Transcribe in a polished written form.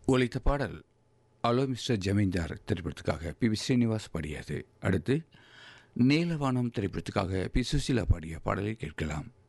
ஒலித்த பாடல் allow mister ஜமீன்தார் திரைப்படத்துக்காக பி ஸ்ரீனிவாஸ் பாடியது. அடுத்து நீலவானம் திரைப்படத்துக்காக பி சுசீலா பாடிய பாடலை கேட்கலாம்.